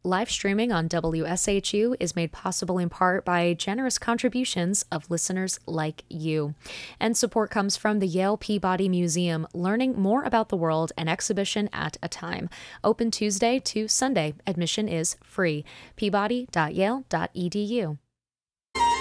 Live streaming on WSHU is made possible in part by generous contributions of listeners like you. And support comes from the Yale Peabody Museum, learning more about the world an exhibition at a time. Open Tuesday to Sunday. Admission is free. peabody.yale.edu.